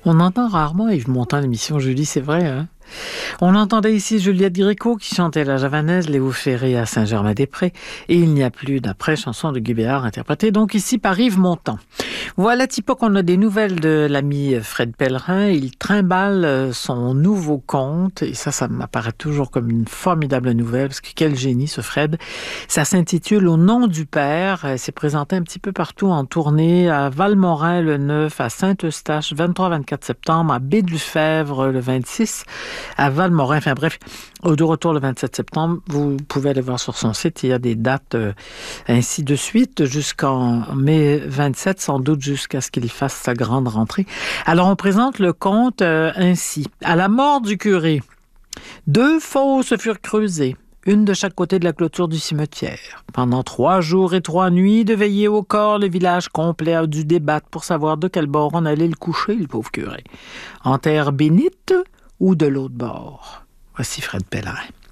On entend rarement Yves Montand à l'émission, Julie, c'est vrai, hein? On entendait ici Juliette Gréco qui chantait la javanaise, Léo Ferré à Saint-Germain-des-Prés, et Il n'y a plus d'après, chanson de Guy Béard interprétée donc ici par Yves Montand. Voilà, Tipo, qu'on a des nouvelles de l'ami Fred Pellerin. Il trimballe son nouveau conte, et ça m'apparaît toujours comme une formidable nouvelle, parce que quel génie ce Fred. Ça s'intitule Au nom du Père. C'est présenté un petit peu partout en tournée, à Valmorin le 9, à Saint-Eustache 23-24 septembre, à Baie-du-Fèvre le 26, à Valmorin, enfin bref, de retour le 27 septembre. Vous pouvez aller voir sur son site, il y a des dates ainsi de suite jusqu'en mai 27, sans doute jusqu'à ce qu'il fasse sa grande rentrée. Alors on présente le conte ainsi. À la mort du curé, 2 fosses furent creusées, une de chaque côté de la clôture du cimetière. Pendant 3 jours et 3 nuits, de veillée au corps, le village complet a dû débattre pour savoir de quel bord on allait le coucher, le pauvre curé. En terre bénite ou de l'autre bord? Voici Fred Pellerin.